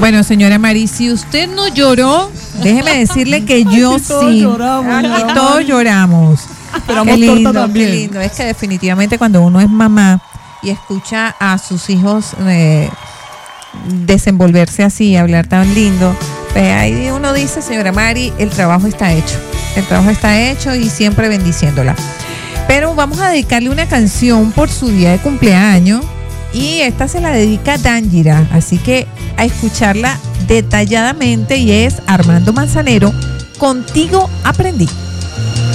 Bueno, señora Mari, si usted no lloró, déjeme decirle que yo sí. Todos lloramos. Y todos lloramos. Esperamos Qué lindo, torta también. qué lindo. Es que definitivamente cuando uno es mamá y escucha a sus hijos desenvolverse así, hablar tan lindo, pues ahí uno dice, señora Mari, el trabajo está hecho. El trabajo está hecho y siempre bendiciéndola. Pero vamos a dedicarle una canción por su día de cumpleaños y esta se la dedica a Dangira, así que a escucharla detalladamente, y es Armando Manzanero, Contigo Aprendí.